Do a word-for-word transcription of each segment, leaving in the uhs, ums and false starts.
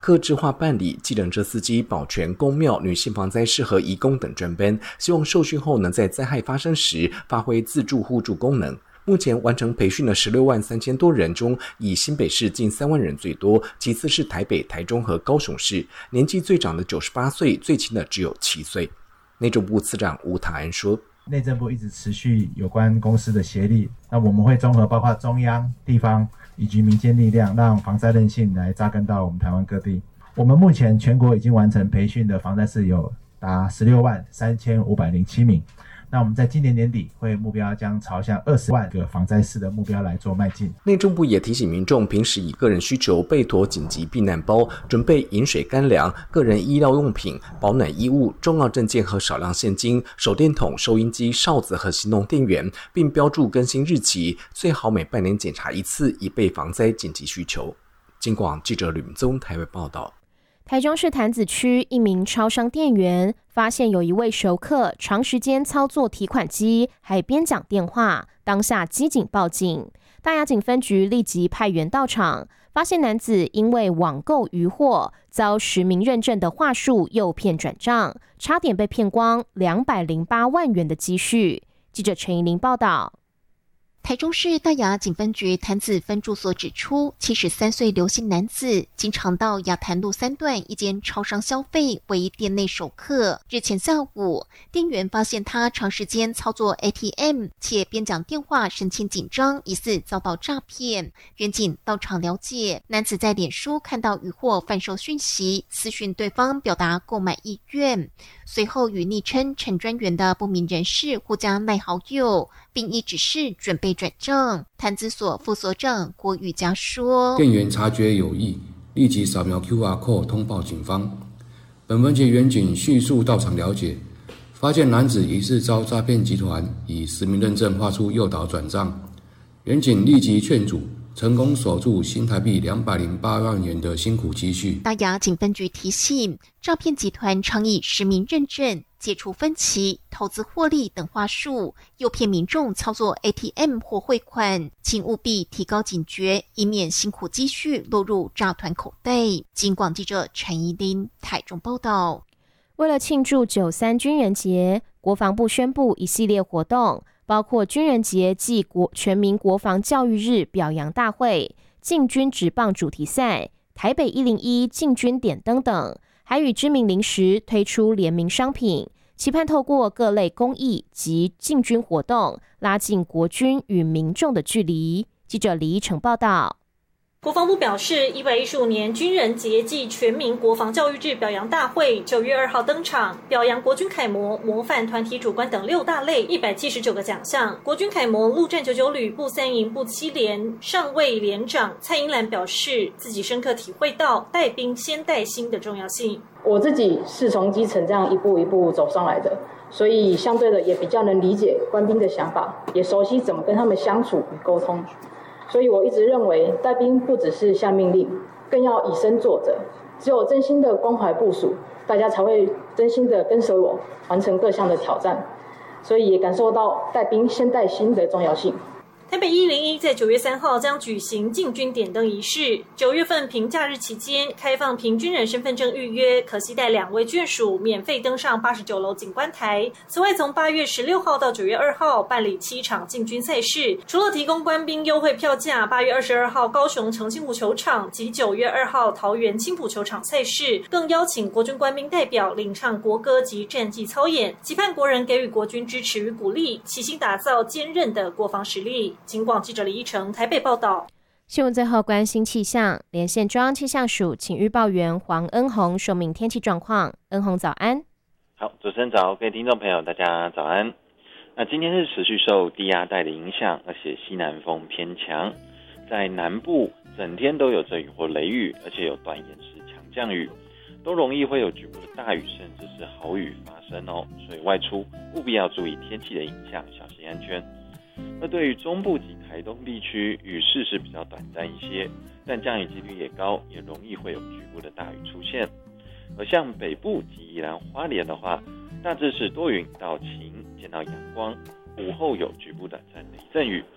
客制化办理计程车司机保全公庙、女性防灾适合移工等专班，希望受训后能在灾害发生时发挥自助互助功能。目前完成培训的十六万三千多人中，以新北市近三万人最多，其次是台北、台中和高雄市。年纪最长的九十八岁，最轻的只有七岁。内政部次长吴塔安说， 内政部一直持续有关公司的协力，那我们会综合包括中央、地方以及民间力量，让防灾韧性来扎根到我们台湾各地。我们目前全国已经完成培训的防灾士有达十六万三千五百零七名。那我们在今年年底会目标将朝向二十万个防灾士的目标来做迈进。 内政部也提醒民众，平时以个人需求备妥紧急避难包，准备饮水、干粮、个人医疗用品、保暖衣物、重要证件和少量现金、手电筒、收音机、哨子和行动电源，并标注更新日期，最好每半年检查一次，以备防灾紧急需求。警广记者吕明宗台北报道。 台中市潭子区一名超商店员发现有一位熟客长时间操作提款机，还边讲电话，当下机警报警。大雅警分局立即派员到场，发现男子因为网购渔获，遭实名认证的话术诱骗转账，差点被骗光两百零八万元的积蓄。记者陈怡玲报道。 台中市大雅警分局潭子分驻所指出，七十三岁刘姓男子经常到雅潭路三段一间超商消费，为店内熟客。日前下午，店员发现他长时间操作 A T M， 且边讲电话，神情紧张，疑似遭到诈骗。员警到场了解，男子在脸书看到渔获贩售讯息，私讯对方表达购买意愿，随后与昵称陈专员的不明人士互加赖好友，并依指示准备转账。潭子所副所长郭玉佳说， 店员察觉有异，立即扫描 Q R code 通报警方。本分局员警迅速到场了解，发现男子疑似遭诈骗集团以实名认证画出诱导转账，员警立即劝阻，成功锁住新台币两百零八万元的辛苦积蓄。 大雅警分局提醒，诈骗集团常以实名认证、解除分歧、投资获利等话术，诱骗民众操作 A T M 或汇款，请务必提高警觉，以免辛苦积蓄落入诈团口袋。警广记者陈怡琳台中报道。 为了庆祝九三军人节，国防部宣布一系列活动，包括军人节暨国全民国防教育日表扬大会、进军职棒主题赛、台北一零一进军点灯等，还与知名零食推出联名商品，期盼透过各类公益及进军活动，拉近国军与民众的距离。记者李依成报道。 国防部表示，一百一十五年军人节暨全民国防教育日表扬大会九月二号登场，表扬国军楷模、模范团体主官等六大类一百七十九个奖项。国军楷模陆战九九旅步三营步七连上尉连长蔡英兰表示，自己深刻体会到带兵先带心的重要性。 我自己是从基层这样一步一步走上来的，所以相对的也比较能理解官兵的想法，也熟悉怎么跟他们相处与沟通。所以我一直认为，带兵不只是下命令，更要以身作则。只有真心的关怀部署，大家才会真心的跟随我，完成各项的挑战。所以也感受到带兵先带心的重要性。 台北一零一在九月三号将举行进军点灯仪式。九月份平假日期间，开放凭军人身份证预约，可携带两位眷属免费登上八十九楼景观台。此外，从八月十六号到九月二号办理七场进军赛事，除了提供官兵优惠票价，八月二十二号高雄澄清湖球场及九月二号桃园青埔球场赛事，更邀请国军官兵代表领唱国歌及战绩操演，期盼国人给予国军支持与鼓励，齐心打造坚韧的国防实力。警广记者李依成台北报道。 新闻最后关心气象，连线中央气象署请预报员黄恩宏说明天气状况。恩宏早安。 好，主持人早，各位听众朋友大家早安。那今天是持续受低压带的影响，而且西南风偏强，在南部整天都有阵雨或雷雨，而且有短延时强降雨，都容易会有局部的大雨甚至是豪雨发生哦，所以外出务必要注意天气的影响，小心安全。那对于中部及台东地区，雨势是比较短暂一些，但降雨几率也高，也容易会有局部的大雨出现。而像北部及宜兰花莲的话，大致是多云到晴，见到阳光，午后有局部短暂雷阵雨。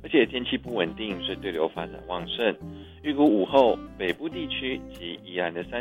而且天气不稳定，所以对流发展旺盛。预估午后北部地区及宜兰的山